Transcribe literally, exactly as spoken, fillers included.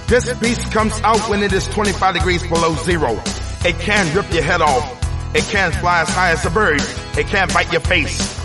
This beast comes out when it is twenty-five degrees below zero. It can rip your head off. It can fly as high as a bird. It can bite your face.